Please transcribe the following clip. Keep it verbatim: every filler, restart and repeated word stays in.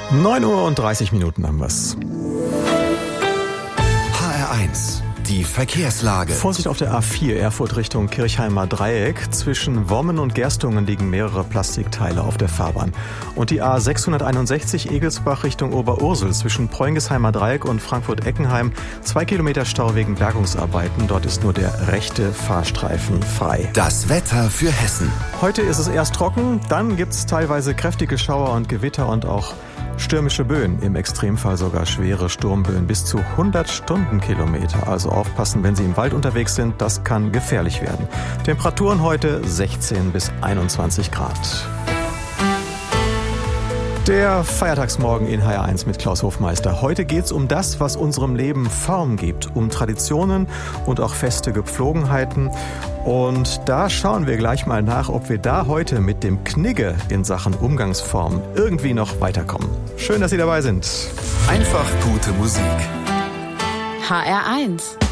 neun Uhr und dreißig Minuten haben wir's. H R eins, die Verkehrslage. Vorsicht auf der A vier, Erfurt Richtung Kirchheimer Dreieck. Zwischen Wommen und Gerstungen liegen mehrere Plastikteile auf der Fahrbahn. Und die A sechshunderteinundsechzig, Egelsbach Richtung Oberursel. Zwischen Preungesheimer Dreieck und Frankfurt-Eckenheim. Zwei Kilometer Stau wegen Bergungsarbeiten. Dort ist nur der rechte Fahrstreifen frei. Das Wetter für Hessen. Heute ist es erst trocken, dann gibt's teilweise kräftige Schauer und Gewitter und auch stürmische Böen, im Extremfall sogar schwere Sturmböen bis zu hundert Stundenkilometer. Also aufpassen, wenn Sie im Wald unterwegs sind, das kann gefährlich werden. Temperaturen heute sechzehn bis einundzwanzig Grad. Der Feiertagsmorgen in H R eins mit Klaus Hofmeister. Heute geht's um das, was unserem Leben Form gibt, um Traditionen und auch feste Gepflogenheiten. Und da schauen wir gleich mal nach, ob wir da heute mit dem Knigge in Sachen Umgangsform irgendwie noch weiterkommen. Schön, dass Sie dabei sind. Einfach gute Musik. H R eins